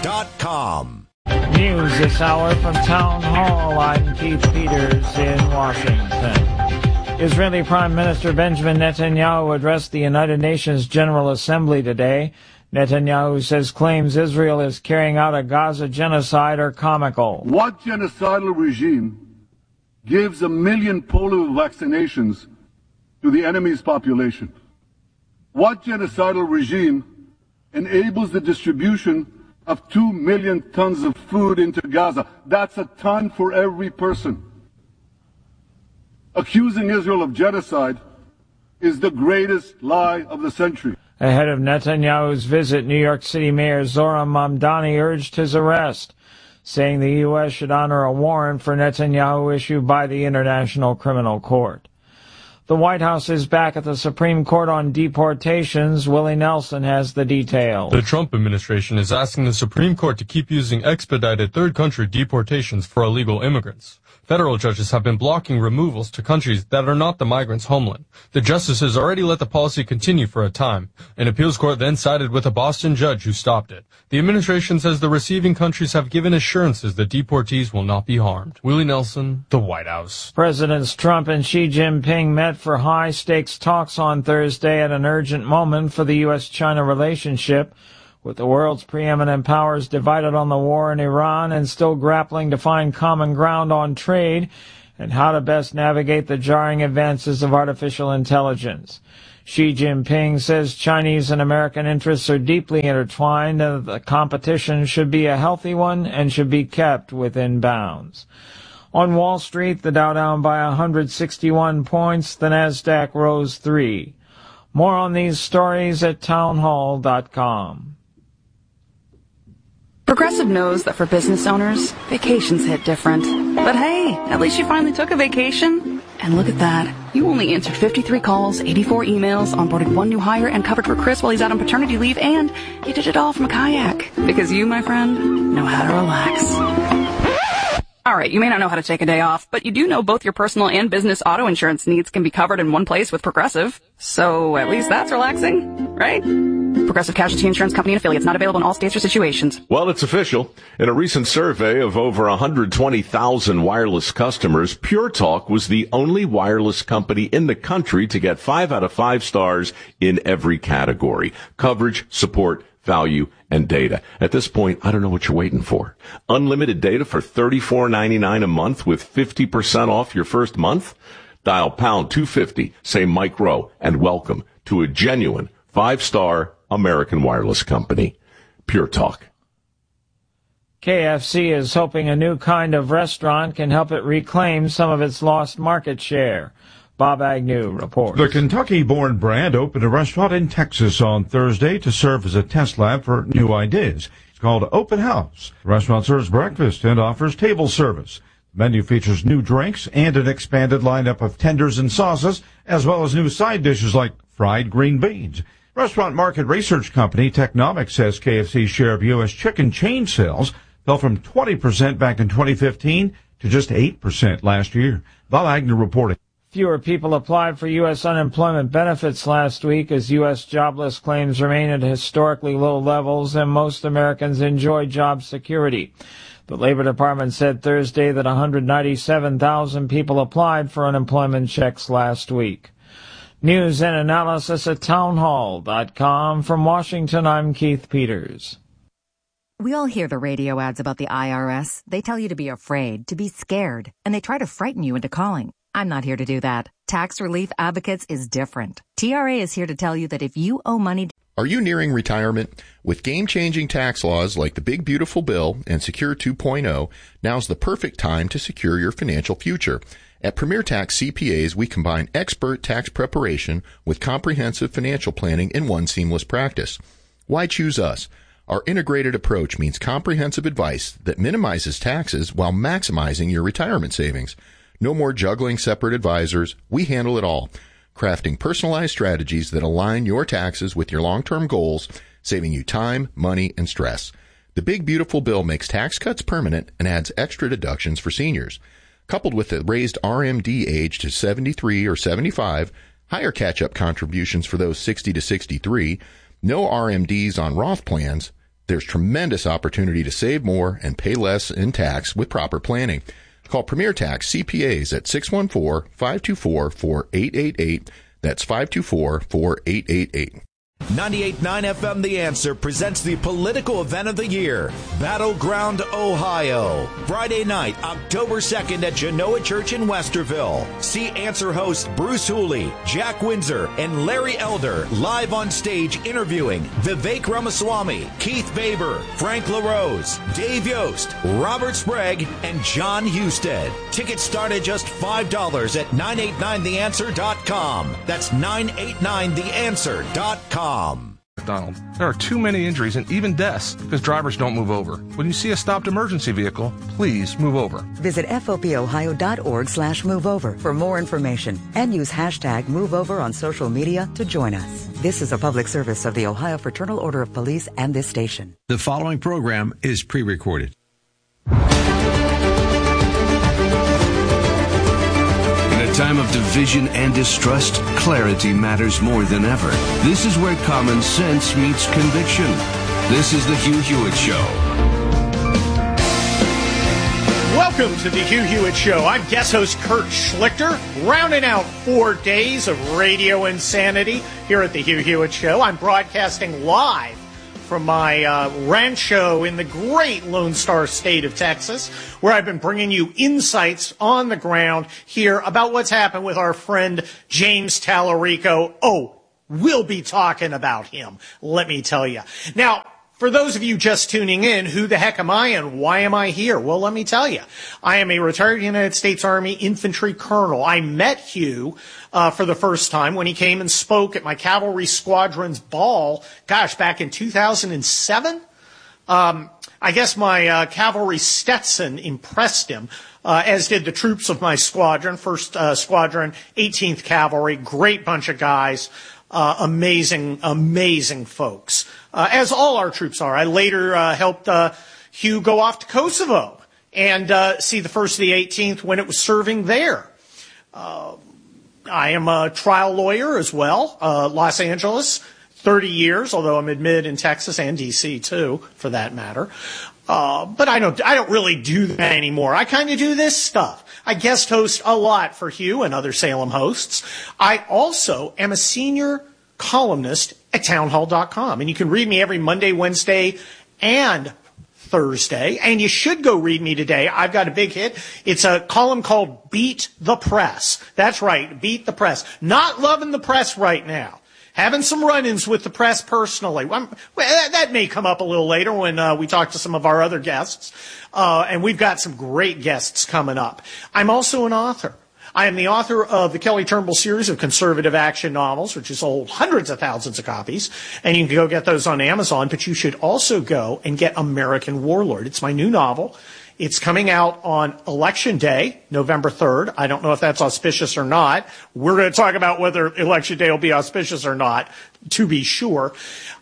News this hour from Town Hall. I'm Keith Peters in Washington. Israeli Prime Minister Benjamin Netanyahu addressed the United Nations General Assembly today. Netanyahu says claims Israel is carrying out a Gaza genocide are comical. What genocidal regime gives 1 million polio vaccinations to the enemy's population? What genocidal regime enables the distribution of 2 million tons of food into Gaza? That's a ton for every person. Accusing Israel of genocide is the greatest lie of the century. Ahead of Netanyahu's visit, New York City Mayor Zohran Mamdani urged his arrest, saying the U.S. should honor a warrant for Netanyahu issued by the International Criminal Court. The White House is back at the Supreme Court on deportations. Willie Nelson has the details. The Trump administration is asking the Supreme Court to keep using expedited third country deportations for illegal immigrants. Federal judges have been blocking removals to countries that are not the migrants' homeland. The justices already let the policy continue for a time. An appeals court then sided with a Boston judge who stopped it. The administration says the receiving countries have given assurances that deportees will not be harmed. Willie Nelson, the White House. Presidents Trump and Xi Jinping met for high-stakes talks on Thursday at an urgent moment for the U.S.-China relationship, with the world's preeminent powers divided on the war in Iran and still grappling to find common ground on trade and how to best navigate the jarring advances of artificial intelligence. Xi Jinping says Chinese and American interests are deeply intertwined and that the competition should be a healthy one and should be kept within bounds. On Wall Street, the Dow down by 161 points, the Nasdaq rose 3. More on these stories at townhall.com. Progressive knows that for business owners, vacations hit different. But hey, at least you finally took a vacation. And look at that. You only answered 53 calls, 84 emails, onboarded 1 new hire, and covered for Chris while he's out on paternity leave, and you did it all from a kayak. Because you, my friend, know how to relax. All right, you may not know how to take a day off, but you do know both your personal and business auto insurance needs can be covered in one place with Progressive. So at least that's relaxing, right? Progressive Casualty Insurance Company and affiliates, not available in all states or situations. Well, it's official. In a recent survey of over 120,000 wireless customers, Pure Talk was the only wireless company in the country to get 5 out of 5 stars in every category: coverage, support, value, and data. At this point, I don't know what you're waiting for. Unlimited data for $34.99 a month with 50% off your first month? Dial pound 250, say Mike Rowe, and welcome to a genuine 5-star American wireless company. Pure Talk. KFC is hoping a new kind of restaurant can help it reclaim some of its lost market share. Bob Agnew reports. The Kentucky-born brand opened a restaurant in Texas on Thursday to serve as a test lab for new ideas. It's called Open House. The restaurant serves breakfast and offers table service. The menu features new drinks and an expanded lineup of tenders and sauces, as well as new side dishes like fried green beans. Restaurant market research company Technomic says KFC's share of U.S. chicken chain sales fell from 20% back in 2015 to just 8% last year. Bob Agnew reporting. Fewer people applied for U.S. unemployment benefits last week as U.S. jobless claims remain at historically low levels and most Americans enjoy job security. The Labor Department said Thursday that 197,000 people applied for unemployment checks last week. News and analysis at townhall.com. From Washington, I'm Keith Peters. We all hear the radio ads about the IRS. They tell you to be afraid, to be scared, and they try to frighten you into calling. I'm not here to do that. Tax Relief Advocates is different. TRA is here to tell you that if you owe money... Are you nearing retirement? With game-changing tax laws like the Big Beautiful Bill and Secure 2.0, now's the perfect time to secure your financial future. At Premier Tax CPAs, we combine expert tax preparation with comprehensive financial planning in one seamless practice. Why choose us? Our integrated approach means comprehensive advice that minimizes taxes while maximizing your retirement savings. No more juggling separate advisors. We handle it all, crafting personalized strategies that align your taxes with your long-term goals, saving you time, money, and stress. The Big Beautiful Bill makes tax cuts permanent and adds extra deductions for seniors. Coupled with the raised RMD age to 73 or 75, higher catch-up contributions for those 60 to 63, no RMDs on Roth plans, there's tremendous opportunity to save more and pay less in tax with proper planning. Call Premier Tax CPAs at 614-524-4888. That's 524-4888. 98.9 FM The Answer presents the political event of the year, Battleground, Ohio. Friday night, October 2nd at Genoa Church in Westerville. See Answer hosts Bruce Hooley, Jack Windsor, and Larry Elder live on stage interviewing Vivek Ramaswamy, Keith Baber, Frank LaRose, Dave Yost, Robert Sprague, and John Husted. Tickets start at just $5 at 989theanswer.com. That's 989theanswer.com. Donald, there are too many injuries and even deaths because drivers don't move over. When you see a stopped emergency vehicle, please move over. Visit FOPOhio.org/moveover for more information and use hashtag MoveOver on social media to join us. This is a public service of the Ohio Fraternal Order of Police and this station. The following program is pre-recorded. In a time of division and distrust, clarity matters more than ever. This is where common sense meets conviction. This is the Hugh Hewitt Show. Welcome to the Hugh Hewitt Show. I'm guest host Kurt Schlichter, rounding out 4 days of radio insanity here at the Hugh Hewitt Show. I'm broadcasting live from my rancho in the great Lone Star State of Texas, where I've been bringing you insights on the ground here about what's happened with our friend James Tallarico. Oh, we'll be talking about him, let me tell you. Now, for those of you just tuning in, who the heck am I and why am I here? Well, let me tell you. I am a retired United States Army infantry colonel. I met Hugh for the first time when he came and spoke at my cavalry squadron's ball, back in 2007. I guess my cavalry Stetson impressed him, as did the troops of my squadron, 1st Squadron, 18th Cavalry, great bunch of guys. Amazing folks, as all our troops are. I later helped Hugh go off to Kosovo and see the 1st of the 18th when it was serving there. I am a trial lawyer as well, Los Angeles, 30 years, although I'm admitted in Texas and D.C. too, for that matter. But I don't really do that anymore. I kind of do this stuff. I guest host a lot for Hugh and other Salem hosts. I also am a senior columnist at townhall.com. And you can read me every Monday, Wednesday, and Thursday. And you should go read me today. I've got a big hit. It's a column called Beat the Press. That's right, Beat the Press. Not loving the press right now. Having some run-ins with the press personally. That may come up a little later when we talk to some of our other guests. And we've got some great guests coming up. I'm also an author. I am the author of the Kelly Turnbull series of conservative action novels, which has sold hundreds of thousands of copies. And you can go get those on Amazon. But you should also go and get American Warlord. It's my new novel. It's coming out on Election Day, November 3rd. I don't know if that's auspicious or not. We're going to talk about whether Election Day will be auspicious or not, to be sure.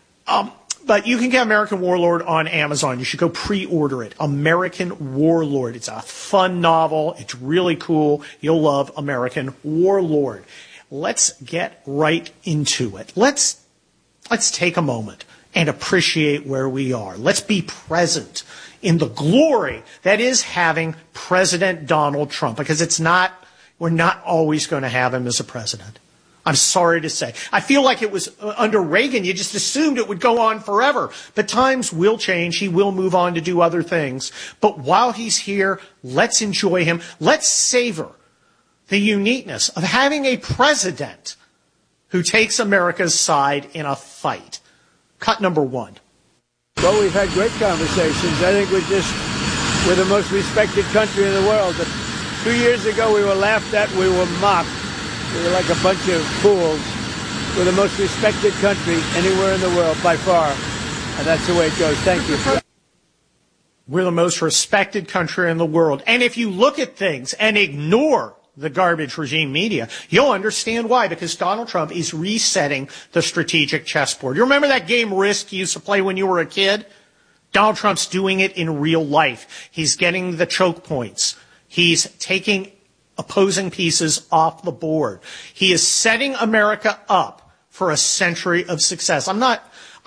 But you can get American Warlord on Amazon. You should go pre-order it. American Warlord. It's a fun novel. It's really cool. You'll love American Warlord. Let's get right into it. Let's take a moment and appreciate where we are. Let's be present in the glory that is having President Donald Trump, because we're not always going to have him as a president. I'm sorry to say. I feel like it was under Reagan. You just assumed it would go on forever. But times will change. He will move on to do other things. But while he's here, let's enjoy him. Let's savor the uniqueness of having a president who takes America's side in a fight. Cut number 1. Well, we've had great conversations. I think we're the most respected country in the world. But 2 years ago, we were laughed at, we were mocked. We were like a bunch of fools. We're the most respected country anywhere in the world, by far. And that's the way it goes. Thank you. We're the most respected country in the world. And if you look at things and ignore the garbage regime media, you'll understand why, because Donald Trump is resetting the strategic chessboard. You remember that game Risk you used to play when you were a kid? Donald Trump's doing it in real life. He's getting the choke points. He's taking opposing pieces off the board. He is setting America up for a century of success. I'm not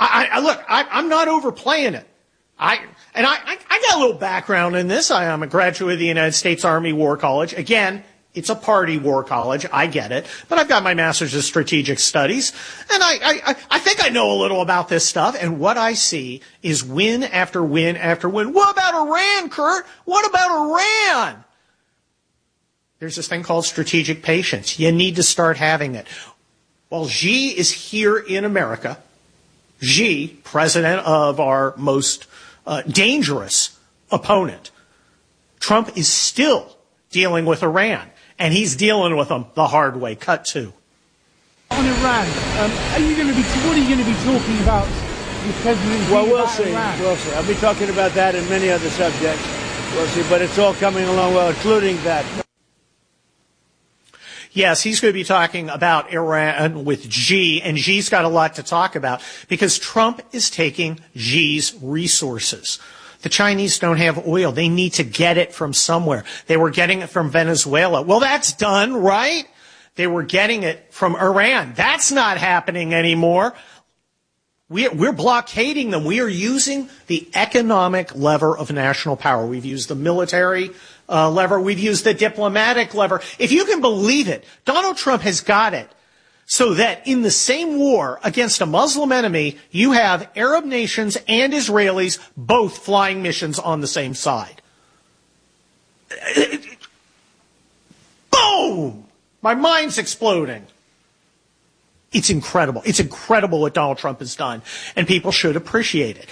overplaying it. I got a little background in this. I am a graduate of the United States Army War College. Again, it's a party war college. I get it. But I've got my master's of strategic studies. And I think I know a little about this stuff. And what I see is win after win after win. What about Iran, Kurt? What about Iran? There's this thing called strategic patience. You need to start having it. Well, Xi is here in America. Xi, president of our most dangerous opponent. Trump is still dealing with Iran. And he's dealing with them the hard way. Cut 2. On Iran, what are you going to be talking about with President Xi? Well, we'll see. We'll see. I'll be talking about that and many other subjects. We'll see. But it's all coming along well, including that. Yes, he's going to be talking about Iran with Xi, and Xi's got a lot to talk about because Trump is taking Xi's resources. The Chinese don't have oil. They need to get it from somewhere. They were getting it from Venezuela. Well, that's done, right? They were getting it from Iran. That's not happening anymore. We're blockading them. We are using the economic lever of national power. We've used the military lever. We've used the diplomatic lever. If you can believe it, Donald Trump has got it so that in the same war against a Muslim enemy, you have Arab nations and Israelis both flying missions on the same side. Boom! My mind's exploding. It's incredible. It's incredible what Donald Trump has done, and people should appreciate it.